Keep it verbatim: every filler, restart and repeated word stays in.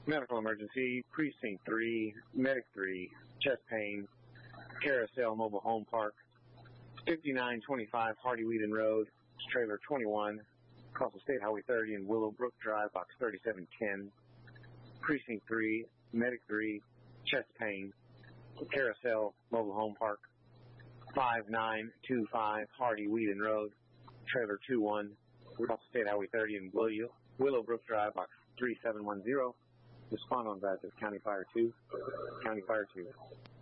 Medical emergency, precinct three, medic three, chest pain, Carousel Mobile Home Park, fifty-nine twenty-five Hardy Whedon Road, trailer twenty-one, across the State Highway thirty in Willowbrook Drive, box thirty-seven ten, precinct three, medic three, chest pain, Carousel Mobile Home Park, five nine two five Hardy Whedon Road, trailer two one, across the State Highway thirty in Willow, Willowbrook Drive, box three seven one zero. Respond on that as County Fire two, County Fire two.